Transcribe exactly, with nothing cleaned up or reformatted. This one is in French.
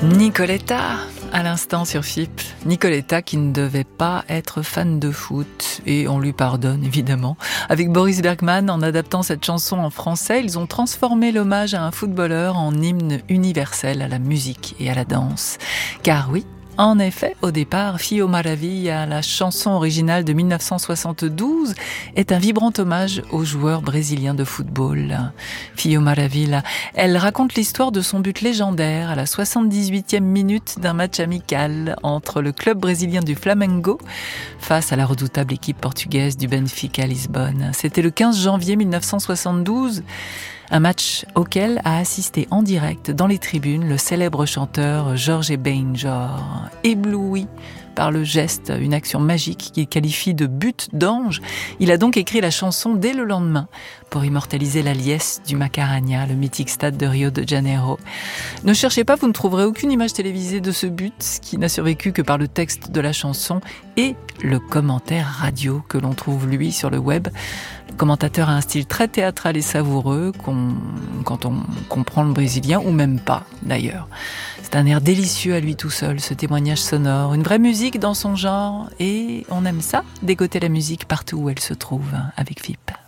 Nicoletta, à l'instant sur F I P. Nicoletta qui ne devait pas être fan de foot, et on lui pardonne évidemment. Avec Boris Bergman, en adaptant cette chanson en français, ils ont transformé l'hommage à un footballeur en hymne universel à la musique et à la danse. Car oui, en effet, au départ, Fio Maravilla, la chanson originale de mille neuf cent soixante-douze, est un vibrant hommage au joueur brésilien de football. Fio Maravilla, elle raconte l'histoire de son but légendaire à la soixante-dix-huitième minute d'un match amical entre le club brésilien du Flamengo face à la redoutable équipe portugaise du Benfica Lisbonne. C'était le quinze janvier mille neuf cent soixante-douze. Un match auquel a assisté en direct dans les tribunes le célèbre chanteur Jorge Benjor. Ébloui par le geste, une action magique qu'il qualifie de but d'ange, il a donc écrit la chanson dès le lendemain pour immortaliser la liesse du Macarena, le mythique stade de Rio de Janeiro. Ne cherchez pas, vous ne trouverez aucune image télévisée de ce but qui n'a survécu que par le texte de la chanson et le commentaire radio que l'on trouve lui sur le web. Le commentateur a un style très théâtral et savoureux qu'on, quand on comprend le brésilien, ou même pas d'ailleurs. C'est un air délicieux à lui tout seul, ce témoignage sonore, une vraie musique dans son genre, et on aime ça, dégoter la musique partout où elle se trouve, avec F I P.